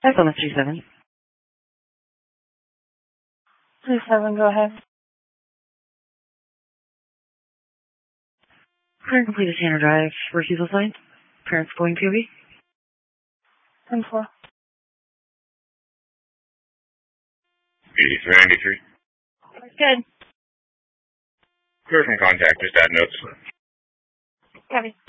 on G7. G7, go ahead. Clear and complete Tanner Drive, refusal sign. Parents going POV. 10-4. 8393. Good. Clear from contact, just add notes. Copy.